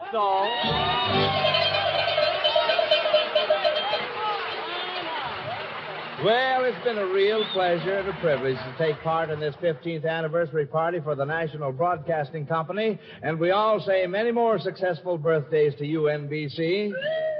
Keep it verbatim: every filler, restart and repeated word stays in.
all. Well, it's been a real pleasure and a privilege to take part in this fifteenth anniversary party for the National Broadcasting Company, and we all say many more successful birthdays to you, N B C.